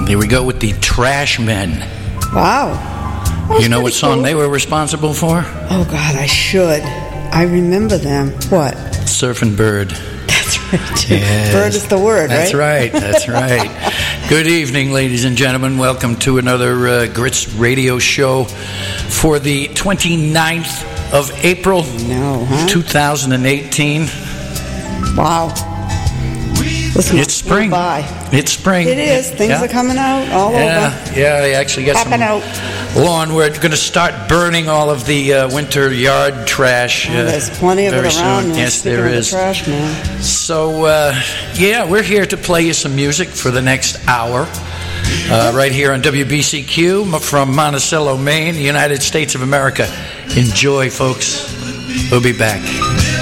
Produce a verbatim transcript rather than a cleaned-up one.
Here we go with the Trash Men. Wow. You know what song cool. they were responsible for? Oh, God, I should. I remember them. What? Surfing Bird. That's right. Yes. Bird is the word, That's right? right. That's right. Good evening, ladies and gentlemen. Welcome to another uh, Grits radio show for the twenty-ninth of April, No, huh? two thousand eighteen. Wow. Listen, It's spring. By. It's spring. It is. Things yeah. are coming out all yeah. over. Yeah, I actually got Popping some out. lawn. We're going to start burning all of the uh, winter yard trash. Oh, uh, there's plenty of it very around. soon. Man. Yes, Speaking there of the is. trash, man. So, uh, yeah, we're here to play you some music for the next hour. Uh, right here on W B C Q from Monticello, Maine, the United States of America. Enjoy, folks. We'll be back.